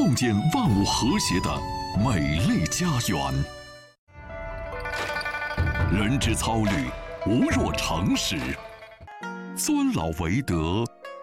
共建万物和谐的美丽家园。人之操虑，无若成实；尊老为德，